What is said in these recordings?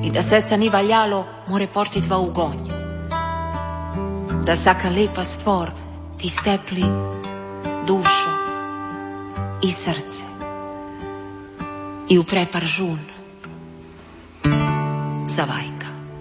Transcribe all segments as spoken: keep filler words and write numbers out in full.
i da seca ni valjalo more portitva u gonj. Da saka lepa stvor ti stepli dušo i srce i u prepar žun zavajka.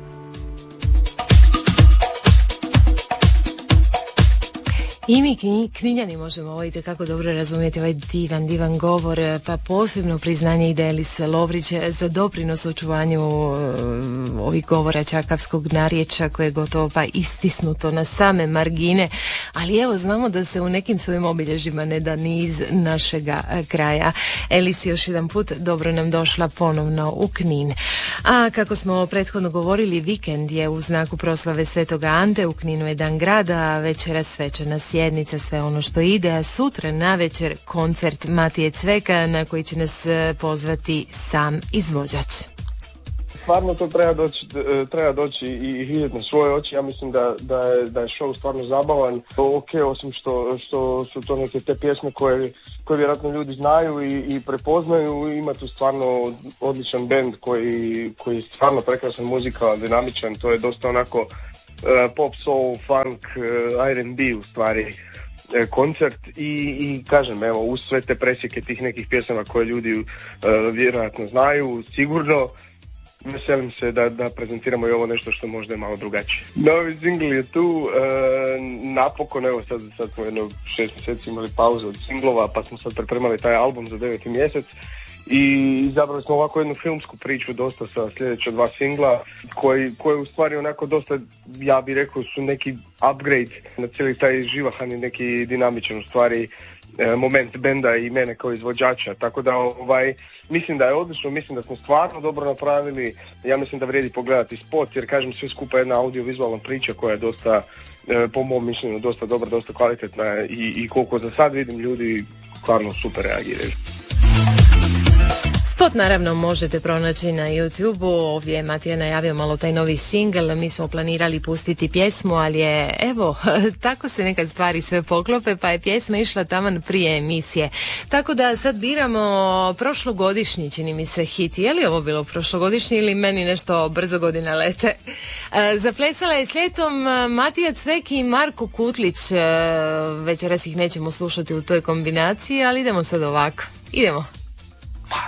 I mi knjiljani možemo ovo itekako dobro razumjeti, ovaj divan, divan govor, pa posebno priznanje ide Elis Lovrić za doprinos očuvanju ovih govora čakavskog narječja koje je gotovo pa istisnuto na same margine, ali evo znamo da se u nekim svojim obilježjima ne da ni iz našega kraja. Elis, još jedan put dobro nam došla ponovno u Knin. A kako smo prethodno govorili, vikend je u znaku proslave Svetoga Ante, u Kninu je dan grada, večeras svečana sjednica, sve ono što ide, a sutra navečer koncert Matije Cveka na koji će nas pozvati sam izvođač. Stvarno to treba doći, treba doći i vidjeti na svoje oči. Ja mislim da, da, je, da je show stvarno zabavan. Ok, osim što, što su to neke te pjesme koje, koje vjerojatno ljudi znaju i, i prepoznaju. Ima tu stvarno odličan bend koji, koji je stvarno prekrasan muzika, dinamičan. To je dosta onako uh, pop, soul, funk, uh, R and B u stvari uh, koncert i, i kažem, evo, uz sve te presjeke tih nekih pjesama koje ljudi uh, vjerojatno znaju, sigurno veselim se da, da prezentiramo i ovo nešto što možda je malo drugačije. Novi singl je tu, e, napokon, evo sad, sad smo jedno šest mjeseci imali pauzu od singlova, pa smo sad pripremali taj album za deveti mjesec i izabrali smo ovako jednu filmsku priču dosta sa sljedeća dva singla koji, koji u stvari onako dosta, ja bih rekao, su neki upgrade na cijeli taj živahan i neki dinamičan u stvari moment benda i mene kao izvođača, tako da ovaj, mislim da je odlično, mislim da smo stvarno dobro napravili, ja mislim da vrijedi pogledati spot jer kažem sve skupa jedna audiovizualna priča koja je dosta, po mom mišljenju, dosta dobra, dosta kvalitetna i, i koliko za sad vidim ljudi stvarno super reagiraju. Spot naravno možete pronaći na YouTube-u, ovdje je Matija najavio malo taj novi singl, mi smo planirali pustiti pjesmu, ali je, evo, tako se nekad stvari sve poklope, pa je pjesma išla taman prije emisije. Tako da sad biramo prošlogodišnji, čini mi se, hit. Je li ovo bilo prošlogodišnji ili meni nešto brzo godina lete? E, zaplesala je s ljetom Matija Cvek i Marko Kutlić, e, večeras ih nećemo slušati u toj kombinaciji, ali idemo sad ovako. Idemo.